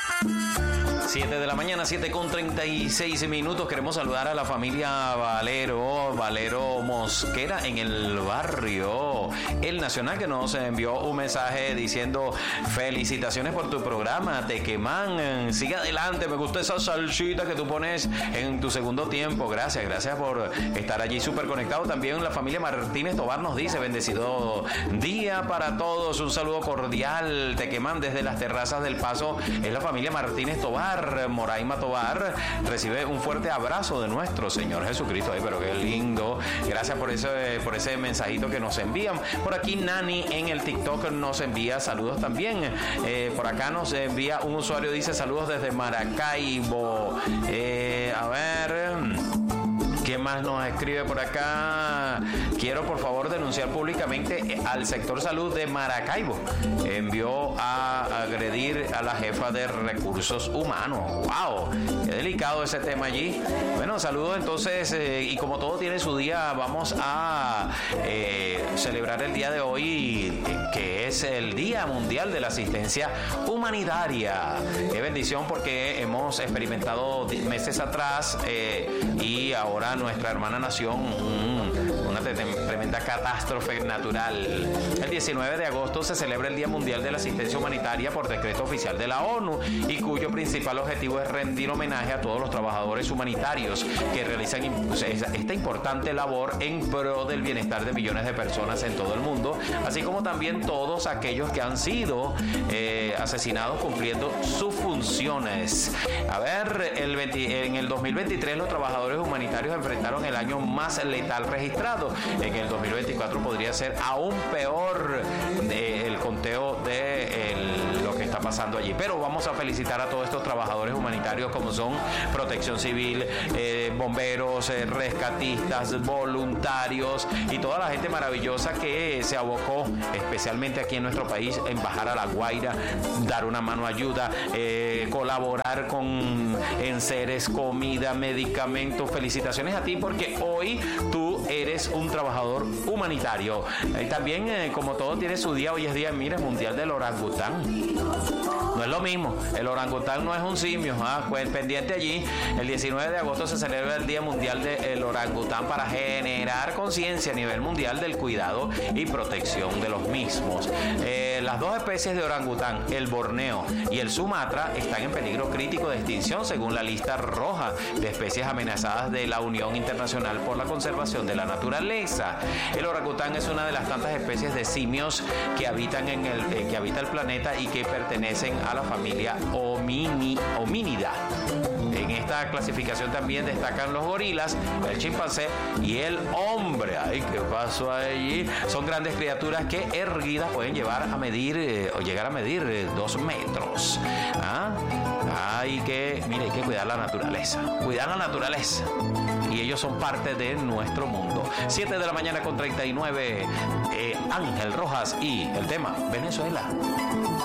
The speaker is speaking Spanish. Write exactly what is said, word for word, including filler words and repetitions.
siete de la mañana, siete con treinta y seis minutos. Queremos saludar a la familia Valero, Valero Mosquera en el barrio El Nacional, que nos envió un mensaje diciendo: felicitaciones por tu programa, Tequemán, sigue adelante, me gusta esa salsita que tú pones en tu segundo tiempo. Gracias, gracias por estar allí súper conectado. También la familia Martínez Tobar nos dice: bendecido día para todos, un saludo cordial, Tequemán, desde las terrazas del Paso. Es la familia Martínez Tobar. Moraima Tobar recibe un fuerte abrazo de nuestro Señor Jesucristo. Ay, pero qué lindo. Gracias por ese, por ese mensajito que nos envían. Por aquí Nani en el TikTok nos envía saludos también. Eh, por acá nos envía un usuario, dice: saludos desde Maracaibo. Eh, a ver... ¿Quién más nos escribe por acá? Quiero por favor denunciar públicamente al sector salud de Maracaibo. Envió a agredir a la jefa de recursos humanos. ¡Wow! Qué delicado ese tema allí. Bueno, saludos entonces. Eh, y como todo tiene su día, vamos a eh, celebrar el día de hoy, que es el Día Mundial de la Asistencia Humanitaria. Qué bendición, porque hemos experimentado meses atrás eh, y ahora nuestra hermana nación mm, una tremenda catástrofe natural. El diecinueve de agosto se celebra el Día Mundial de la Asistencia Humanitaria por decreto oficial de la ONU, y cuyo principal objetivo es rendir homenaje a todos los trabajadores humanitarios que realizan esta importante labor en pro del bienestar de millones de personas en todo el mundo, así como también todos aquellos que han sido eh, asesinados cumpliendo sus funciones. A ver, el veinte, en el dos mil veintitrés los trabajadores humanitarios enfrentaron el año más letal registrado. En el dos mil veinticuatro podría ser aún peor de el conteo de el, lo que está pasando allí. Pero vamos a felicitar a todos estos trabajadores humanitarios, como son Protección Civil, eh, bomberos, eh, rescatistas, voluntarios y toda la gente maravillosa que se abocó, especialmente aquí en nuestro país, en bajar a La Guaira, dar una mano ayuda, eh, colaborar con enseres, comida, medicamentos. Felicitaciones a ti, porque hoy tú eres un trabajador humanitario. Y también, eh, como todo tiene su día, hoy es Día, mira, Mundial del Orangután. No es lo mismo, el orangután no es un simio. ¿Ah? Pues pendiente allí, el diecinueve de agosto se celebra el Día Mundial del Orangután para generar conciencia a nivel mundial del cuidado y protección de los mismos. Eh, las dos especies de orangután, el Borneo y el Sumatra, están en peligro crítico de extinción según la lista roja de especies amenazadas de la Unión Internacional por la Conservación de la Naturaleza. El orangután es una de las tantas especies de simios que habitan en el eh, que habita el planeta y que pertenecen a la familia homini, homínida. En esta clasificación también destacan los gorilas, el chimpancé y el hombre. Ay, ¿qué pasó allí? Son grandes criaturas que erguidas pueden llevar a medir eh, o llegar a medir eh, dos metros. ¿Ah? Hay que, mire, hay que cuidar la naturaleza. Cuidar la naturaleza. Y ellos son parte de nuestro mundo. siete de la mañana con treinta y nueve. Eh, Ángel Rojas y el tema Venezuela.